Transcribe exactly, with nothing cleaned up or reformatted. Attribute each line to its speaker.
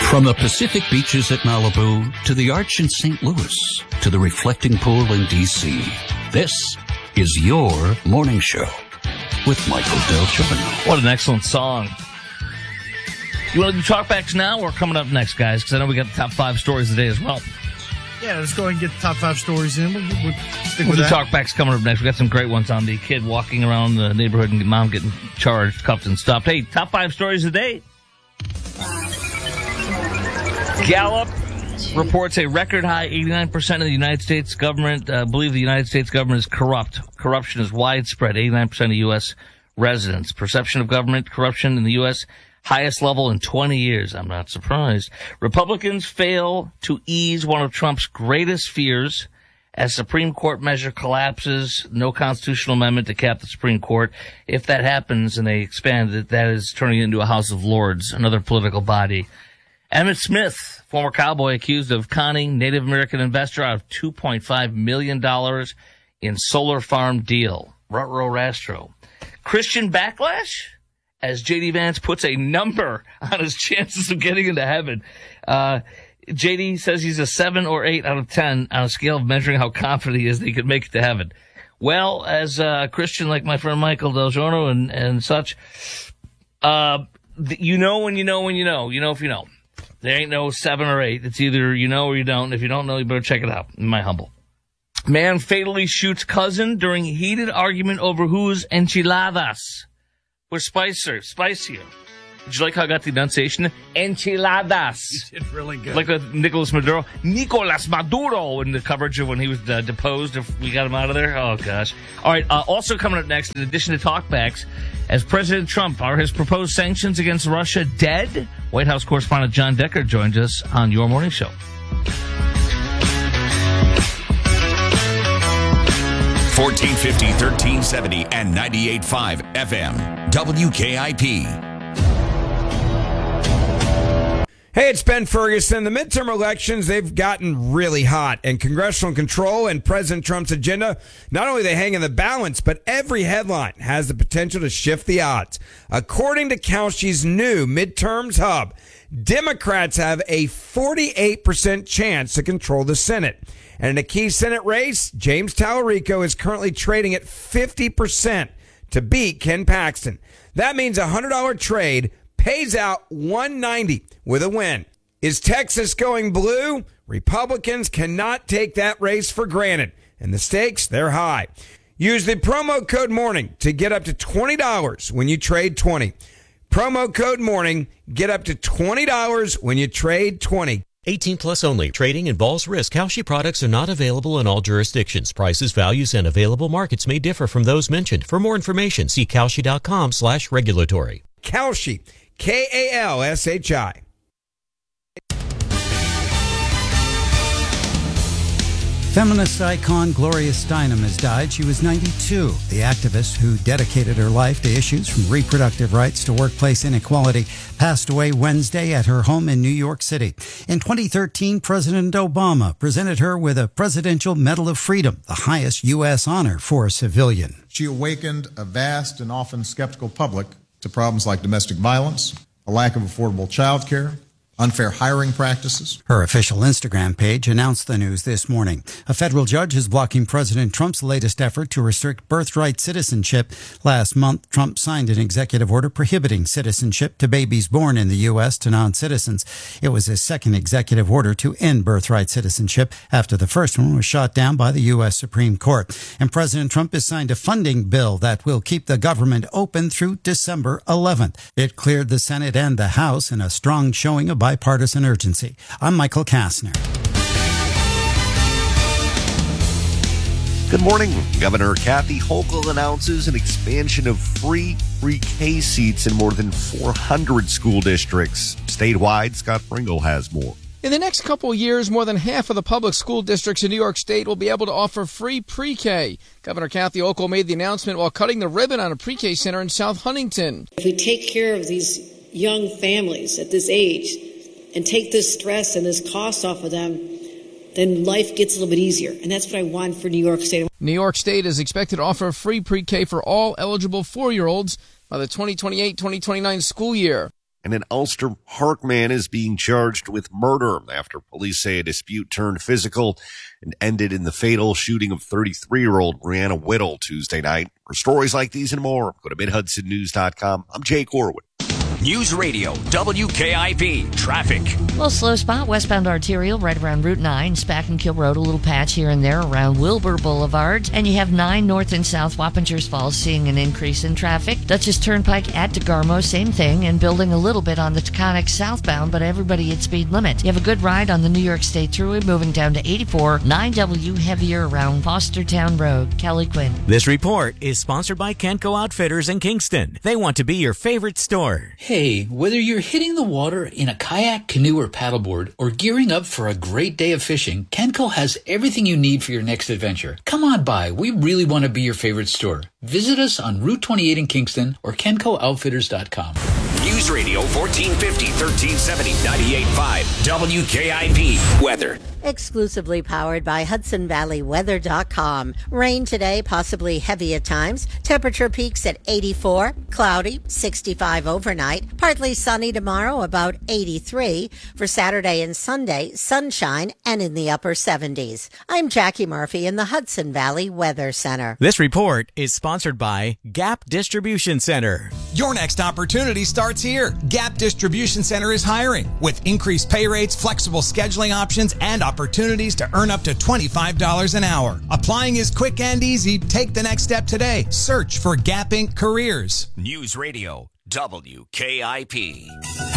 Speaker 1: From the Pacific beaches at Malibu to the Arch in Saint Louis to the reflecting pool in D C, this is your morning show with Michael Del Giovino.
Speaker 2: What an excellent song. You want to do talkbacks now or coming up next, guys? Because I know we got the top five stories today as well.
Speaker 3: Yeah, let's go ahead and get the top five stories in. We'll, we'll stick
Speaker 2: we'll
Speaker 3: with
Speaker 2: do
Speaker 3: that.
Speaker 2: talkbacks coming up next. We got some great ones on the kid walking around the neighborhood and mom getting charged, cuffed, and stopped. Hey, top five stories a day. Gallup reports a record high eighty-nine percent of the United States government uh, believe the United States government is corrupt. Corruption is widespread. eighty-nine percent of U S residents. Perception of government corruption in the U S highest level in twenty years. I'm not surprised. Republicans fail to ease one of Trump's greatest fears as Supreme Court measure collapses. No constitutional amendment to cap the Supreme Court. If that happens and they expand it, that is turning it into a House of Lords, another political body. Emmett Smith, former cowboy accused of conning Native American investor out of two point five million dollars in solar farm deal. Ruh-roh Rastro. Christian backlash? As J D Vance puts a number on his chances of getting into heaven. Uh, J D says he's a seven or eight out of ten on a scale of measuring how confident he is that he could make it to heaven. Well, as a Christian like my friend Michael Del Giorno and, and such, uh, you know when you know when you know. You know if you know. There ain't no seven or eight. It's either you know or you don't. If you don't know, you better check it out. In my humble. Man fatally shoots cousin during heated argument over whose enchiladas were spicier. spicier. Did you like how I got the enunciation? Enchiladas.
Speaker 3: You did really good.
Speaker 2: Like with Nicolas Maduro. Nicolas Maduro in the coverage of when he was uh, deposed, if we got him out of there. Oh, gosh. All right, uh, also coming up next, in addition to talkbacks, as President Trump, are his proposed sanctions against Russia dead? White House correspondent John Decker joins us on Your Morning Show.
Speaker 4: fourteen fifty, thirteen seventy, and ninety-eight point five F M. W K I P.
Speaker 5: Hey, it's Ben Ferguson. The midterm elections, they've gotten really hot, and congressional control and President Trump's agenda, not only they hang in the balance, but every headline has the potential to shift the odds. According to Kalshi's new Midterms Hub, Democrats have a forty-eight percent chance to control the Senate. And in a key Senate race, James Tallarico is currently trading at fifty percent to beat Ken Paxton. That means a one hundred dollars trade pays out one hundred ninety dollars with a win. Is Texas going blue? Republicans cannot take that race for granted, and the stakes, they're high. Use the promo code MORNING to get up to twenty dollars when you trade twenty. Promo code MORNING, get up to twenty dollars when you trade twenty.
Speaker 6: eighteen plus only. Trading involves risk. Kalshi products are not available in all jurisdictions. Prices, values, and available markets may differ from those mentioned. For more information, see Kalshi.com slash regulatory.
Speaker 5: Kalshi, K A L S H I.
Speaker 7: Feminist icon Gloria Steinem has died. She was ninety-two. The activist who dedicated her life to issues from reproductive rights to workplace inequality passed away Wednesday at her home in New York City. In twenty thirteen, President Obama presented her with a Presidential Medal of Freedom, the highest U S honor for a civilian.
Speaker 8: She awakened a vast and often skeptical public to problems like domestic violence, a lack of affordable child care, unfair hiring practices.
Speaker 7: Her official Instagram page announced the news this morning. A federal judge is blocking President Trump's latest effort to restrict birthright citizenship. Last month, Trump signed an executive order prohibiting citizenship to babies born in the U S to non-citizens. It was his second executive order to end birthright citizenship after the first one was shot down by the U S Supreme Court. And President Trump has signed a funding bill that will keep the government open through December eleventh. It cleared the Senate and the House in a strong showing of bipartisan urgency. I'm Michael Kastner.
Speaker 9: Good morning. Governor Kathy Hochul announces an expansion of free pre-K seats in more than four hundred school districts. Statewide, Scott Pringle has more.
Speaker 10: In the next couple of years, more than half of the public school districts in New York State will be able to offer free pre-K. Governor Kathy Hochul made the announcement while cutting the ribbon on a pre-K center in South Huntington.
Speaker 11: If we take care of these young families at this age and take this stress and this cost off of them, then life gets a little bit easier. And that's what I want for New York State.
Speaker 10: New York State is expected to offer free pre-K for all eligible four-year-olds by the twenty twenty-eight twenty twenty-nine school year.
Speaker 9: And an Ulster Park man is being charged with murder after police say a dispute turned physical and ended in the fatal shooting of thirty-three-year-old Brianna Whittle Tuesday night. For stories like these and more, go to mid hudson news dot com. I'm Jake Orwood.
Speaker 4: News Radio, W K I P, traffic.
Speaker 12: A little slow spot, westbound arterial right around Route nine, Spackenkill Road, a little patch here and there around Wilbur Boulevard. And you have nine north and south Wappingers Falls seeing an increase in traffic. Dutchess Turnpike at DeGarmo, same thing, and building a little bit on the Taconic southbound, but everybody at speed limit. You have a good ride on the New York State Thruway, moving down to eighty-four, nine W heavier around Fostertown Road. Kelly Quinn.
Speaker 13: This report is sponsored by Kenco Outfitters in Kingston. They want to be your favorite store.
Speaker 14: Hey, whether you're hitting the water in a kayak, canoe, or paddleboard, or gearing up for a great day of fishing, Kenco has everything you need for your next adventure. Come on by. We really want to be your favorite store. Visit us on Route twenty-eight in Kingston or kenco outfitters dot com.
Speaker 4: News Radio fourteen fifty, thirteen seventy, ninety-eight point five, W K I P weather.
Speaker 15: Exclusively powered by Hudson Valley Weather dot com. Rain today, possibly heavy at times. Temperature peaks at eighty-four, cloudy, sixty-five overnight. Partly sunny tomorrow, about eighty-three. For Saturday and Sunday, sunshine and in the upper seventies. I'm Jackie Murphy in the Hudson Valley Weather Center.
Speaker 13: This report is sponsored by Gap Distribution Center.
Speaker 16: Your next opportunity starts here. Gap Distribution Center is hiring with increased pay rates, flexible scheduling options, and opportunities to earn up to twenty-five dollars an hour. Applying is quick and easy. Take the next step today. Search for Gap Incorporated Careers.
Speaker 4: News Radio, W K I P.